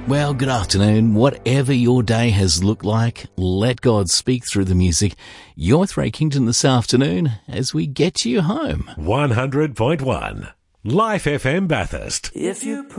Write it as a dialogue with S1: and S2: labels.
S1: Well, good afternoon. Whatever your day has looked like, let God speak through the music. You're with Ray Kingdon this afternoon as we get you home.
S2: 100.1 Life FM Bathurst.
S3: If you